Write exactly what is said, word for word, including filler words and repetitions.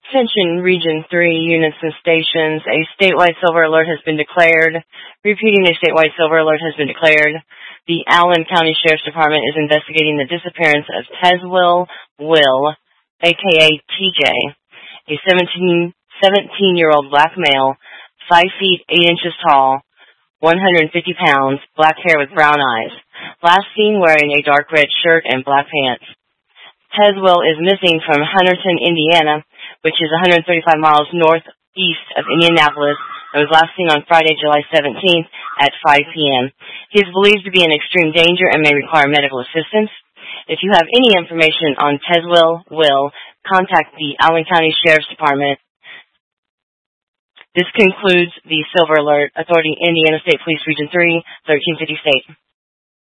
Attention Region three units and stations. A statewide silver alert has been declared. Repeating, a statewide silver alert has been declared. The Allen County Sheriff's Department is investigating the disappearance of Tezwell Will, a k a. T J, a seventeen-year-old black male, five feet eight inches tall, one hundred fifty pounds, black hair with brown eyes. Last seen wearing a dark red shirt and black pants. Tezwell is missing from Hunterton, Indiana, which is one hundred thirty-five miles northeast of Indianapolis, and was last seen on Friday, July seventeenth at five p.m. He is believed to be in extreme danger and may require medical assistance. If you have any information on Tezwell Will, contact the Allen County Sheriff's Department. This concludes the Silver Alert. Authority Indiana State Police Region three, thirteen fifty State.